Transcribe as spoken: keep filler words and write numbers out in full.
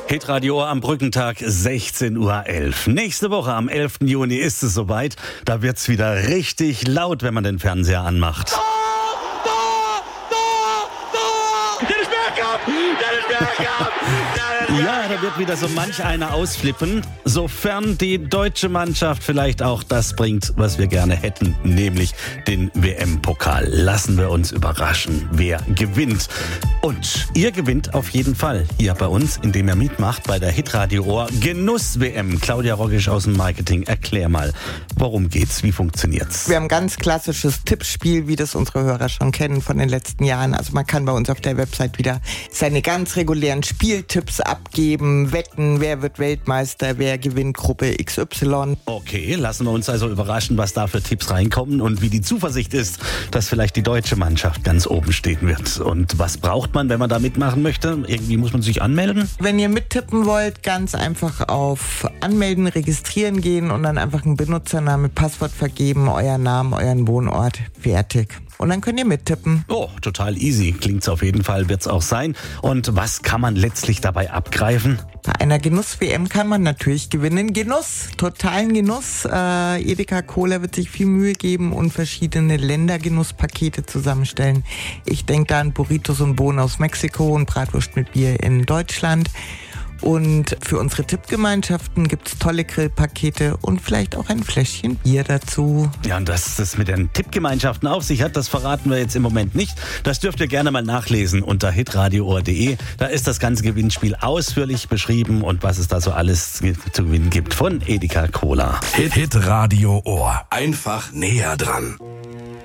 Hitradio am Brückentag, sechzehn Uhr elf. Nächste Woche am elften Juni ist es soweit. Da wird's wieder richtig laut, wenn man den Fernseher anmacht. Da, da, da, da. Dennis Bergkamp! Dennis Bergkamp! Ja, da wird wieder so manch einer ausflippen, sofern die deutsche Mannschaft vielleicht auch das bringt, was wir gerne hätten, nämlich den W M-Pokal. Lassen wir uns überraschen, wer gewinnt. Und ihr gewinnt auf jeden Fall hier bei uns, indem ihr mitmacht bei der Hitradio Ohr Genuss-W M. Claudia Roggisch aus dem Marketing, erklär mal, worum geht's, wie funktioniert's? Wir haben ein ganz klassisches Tippspiel, wie das unsere Hörer schon kennen von den letzten Jahren. Also man kann bei uns auf der Website wieder seine ganz regulären Spieltipps abgeben, wetten, wer wird Weltmeister, wer gewinnt Gruppe X Y. Okay, lassen wir uns also überraschen, was da für Tipps reinkommen und wie die Zuversicht ist, dass vielleicht die deutsche Mannschaft ganz oben stehen wird. Und was braucht man, wenn man da mitmachen möchte? Irgendwie muss man sich anmelden? Wenn ihr mittippen wollt, ganz einfach auf Anmelden, Registrieren gehen und dann einfach einen Benutzername, Passwort vergeben, euren Namen, euren Wohnort, fertig. Und dann könnt ihr mittippen. Oh, total easy. Klingt's auf jeden Fall, wird's auch sein. Und was kann man letztlich dabei abgreifen? Bei einer Genuss-W M kann man natürlich gewinnen. Genuss, totalen Genuss. Äh, Edeka Cola wird sich viel Mühe geben und verschiedene Ländergenusspakete zusammenstellen. Ich denke da an Burritos und Bohnen aus Mexiko und Bratwurst mit Bier in Deutschland. Und für unsere Tippgemeinschaften gibt's tolle Grillpakete und vielleicht auch ein Fläschchen Bier dazu. Ja, und was das mit den Tippgemeinschaften auf sich hat, das verraten wir jetzt im Moment nicht. Das dürft ihr gerne mal nachlesen unter hitradio punkt de. Da ist das ganze Gewinnspiel ausführlich beschrieben und was es da so alles zu gewinnen gibt von Edeka Cola. Hit, Hit Radio Ohr. Einfach näher dran.